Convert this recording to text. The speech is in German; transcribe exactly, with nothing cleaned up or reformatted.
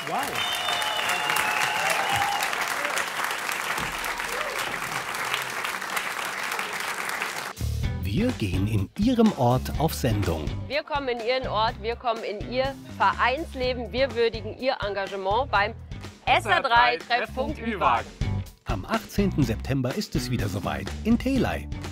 Wow. Wir gehen in Ihrem Ort auf Sendung. Wir kommen in Ihren Ort, wir kommen in Ihr Vereinsleben, wir würdigen Ihr Engagement beim S R drei Treffpunkt Ü W A G. Am achtzehnten September ist es wieder soweit in Telei.